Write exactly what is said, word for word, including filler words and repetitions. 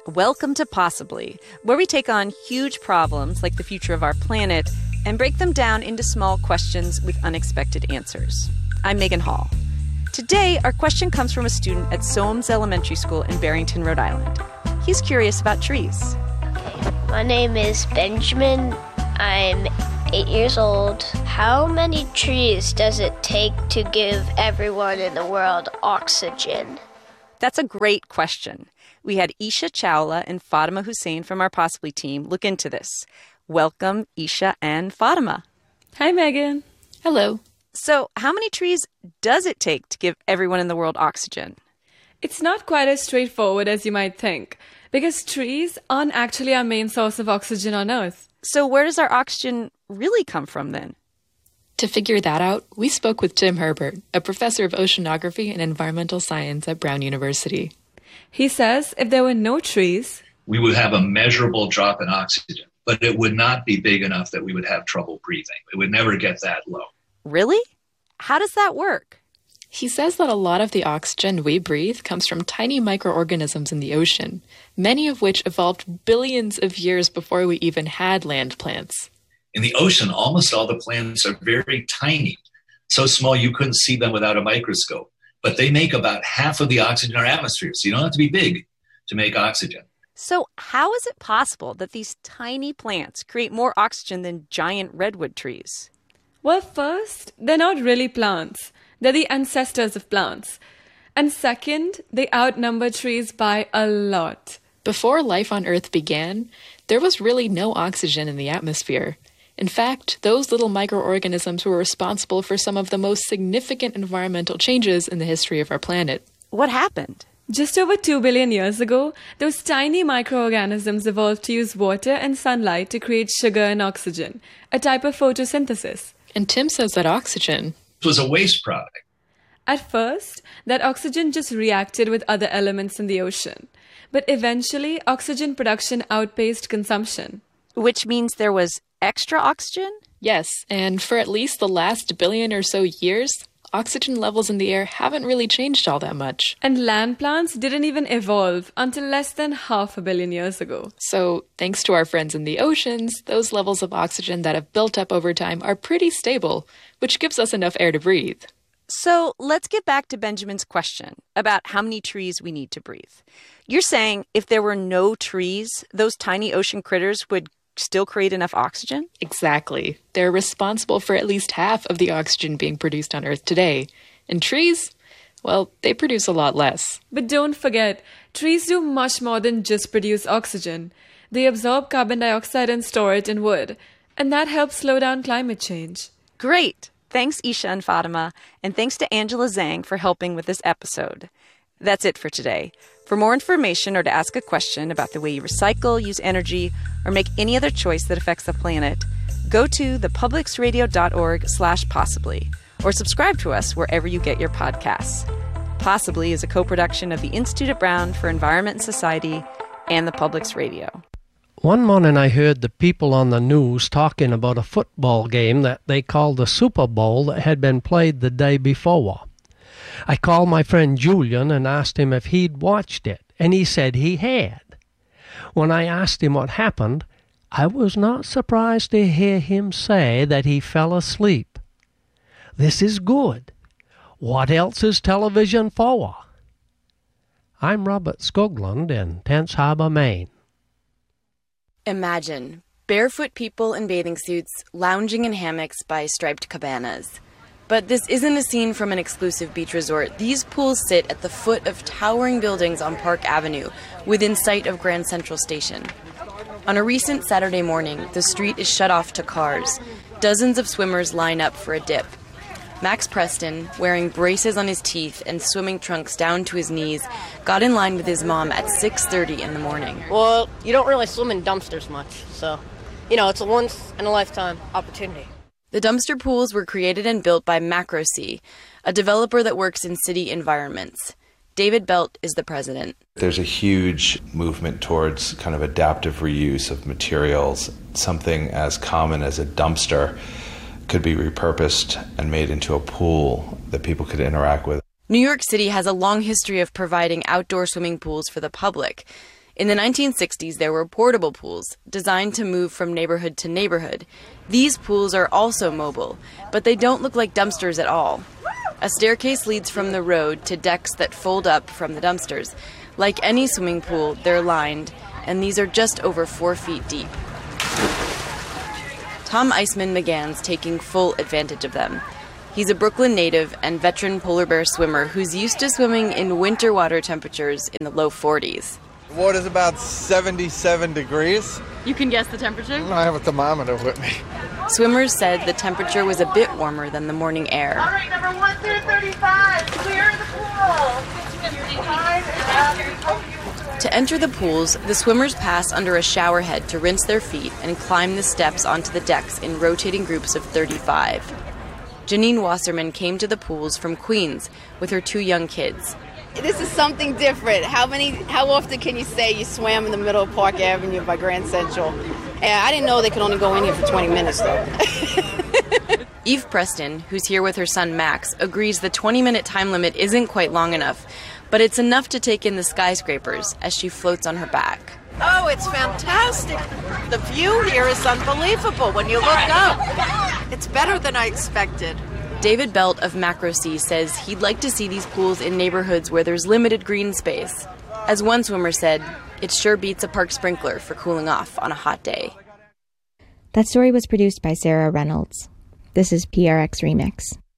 Welcome to Possibly, where we take on huge problems like the future of our planet and break them down into small questions with unexpected answers. I'm Megan Hall. Today, our question comes from a student at Soames Elementary School in Barrington, Rhode Island. He's curious about trees. My name is Benjamin. I'm eight years old. How many trees does it take to give everyone in the world oxygen? That's a great question. We had Isha Chawla and Fatima Hussein from our Possibly team look into this. Welcome, Isha and Fatima. Hi, Megan. Hello. So, how many trees does it take to give everyone in the world oxygen? It's not quite as straightforward as you might think, because trees aren't actually our main source of oxygen on Earth. So, where does our oxygen really come from then? To figure that out, we spoke with Tim Herbert, a professor of oceanography and environmental science at Brown University. He says if there were no trees, we would have a measurable drop in oxygen, but it would not be big enough that we would have trouble breathing. It would never get that low. Really? How does that work? He says that a lot of the oxygen we breathe comes from tiny microorganisms in the ocean, many of which evolved billions of years before we even had land plants. In the ocean, almost all the plants are very tiny, so small you couldn't see them without a microscope. But they make about half of the oxygen in our atmosphere, so you don't have to be big to make oxygen. So how is it possible that these tiny plants create more oxygen than giant redwood trees? Well, first, they're not really plants. They're the ancestors of plants. And second, they outnumber trees by a lot. Before life on Earth began, there was really no oxygen in the atmosphere. In fact, those little microorganisms were responsible for some of the most significant environmental changes in the history of our planet. What happened? Just over two billion years ago, those tiny microorganisms evolved to use water and sunlight to create sugar and oxygen, a type of photosynthesis. And Tim says that oxygen was a waste product. At first, that oxygen just reacted with other elements in the ocean. But eventually, oxygen production outpaced consumption. Which means there was extra oxygen? Yes, and for at least the last billion or so years, oxygen levels in the air haven't really changed all that much. And land plants didn't even evolve until less than half a billion years ago. So, thanks to our friends in the oceans, those levels of oxygen that have built up over time are pretty stable, which gives us enough air to breathe. So, let's get back to Benjamin's question about how many trees we need to breathe. You're saying if there were no trees, those tiny ocean critters would still create enough oxygen? Exactly. They're responsible for at least half of the oxygen being produced on Earth today. And trees, well, they produce a lot less. But don't forget, trees do much more than just produce oxygen. They absorb carbon dioxide and store it in wood. And that helps slow down climate change. Great. Thanks, Isha and Fatima. And thanks to Angela Zhang for helping with this episode. That's it for today. For more information or to ask a question about the way you recycle, use energy, or make any other choice that affects the planet, go to thepublicsradio.org slash possibly, or subscribe to us wherever you get your podcasts. Possibly is a co-production of the Institute at Brown for Environment and Society and the Public's Radio. One morning I heard the people on the news talking about a football game that they called the Super Bowl that had been played the day before. I called my friend Julian and asked him if he'd watched it, and he said he had. When I asked him what happened, I was not surprised to hear him say that he fell asleep. This is good. What else is television for? I'm Robert Skoglund in Tense Harbor, Maine. Imagine barefoot people in bathing suits lounging in hammocks by striped cabanas. But this isn't a scene from an exclusive beach resort. These pools sit at the foot of towering buildings on Park Avenue, within sight of Grand Central Station. On a recent Saturday morning, the street is shut off to cars. Dozens of swimmers line up for a dip. Max Preston, wearing braces on his teeth and swimming trunks down to his knees, got in line with his mom at six thirty in the morning. Well, you don't really swim in dumpsters much, so, you know, it's a once-in-a-lifetime opportunity. The dumpster pools were created and built by MacroSea, a developer that works in city environments. David Belt is the president. There's a huge movement towards kind of adaptive reuse of materials. Something as common as a dumpster could be repurposed and made into a pool that people could interact with. New York City has a long history of providing outdoor swimming pools for the public. In the nineteen sixties, there were portable pools designed to move from neighborhood to neighborhood. These pools are also mobile, but they don't look like dumpsters at all. A staircase leads from the road to decks that fold up from the dumpsters. Like any swimming pool, they're lined, and these are just over four feet deep. Tom Iceman McGann's taking full advantage of them. He's a Brooklyn native and veteran polar bear swimmer who's used to swimming in winter water temperatures in the low forties. The water's about seventy-seven degrees. You can guess the temperature? I have a thermometer with me. Swimmers said the temperature was a bit warmer than the morning air. All right, number one through thirty-five, clear the pool. To enter the pools, the swimmers pass under a shower head to rinse their feet and climb the steps onto the decks in rotating groups of thirty-five. Janine Wasserman came to the pools from Queens with her two young kids. This is something different. How many? How often can you say you swam in the middle of Park Avenue by Grand Central? And I didn't know they could only go in here for twenty minutes, though. Eve Preston, who's here with her son Max, agrees the twenty-minute time limit isn't quite long enough, but it's enough to take in the skyscrapers as she floats on her back. Oh, it's fantastic. The view here is unbelievable when you look up. It's better than I expected. David Belt of Macro Sea says he'd like to see these pools in neighborhoods where there's limited green space. As one swimmer said, it sure beats a park sprinkler for cooling off on a hot day. That story was produced by Sarah Reynolds. This is P R X Remix.